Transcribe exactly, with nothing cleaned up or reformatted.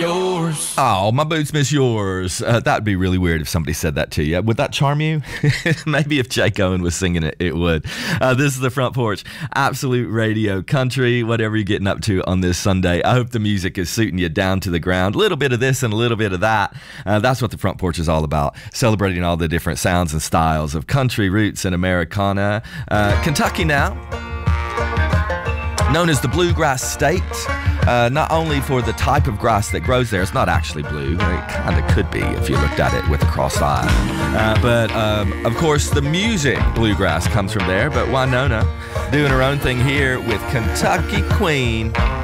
yours. Oh, my boots miss yours. Uh, that'd be really weird if somebody said that to you. Would that charm you? Maybe if Jake Owen was singing it, it would. Uh, this is The Front Porch, Absolute Radio Country, whatever you're getting up to on this Sunday. I hope the music is suiting you down to the ground. A little bit of this and a little bit of that. Uh, that's what The Front Porch is all about, celebrating all the different sounds and styles of country, roots, and Americana. Uh, Kentucky now, known as the Bluegrass State, uh, not only for the type of grass that grows there. It's not actually blue. It kind of could be if you looked at it with a crossed eye. Uh, but, um, of course, the music bluegrass comes from there. But Winona doing her own thing here with Kentucky Queen.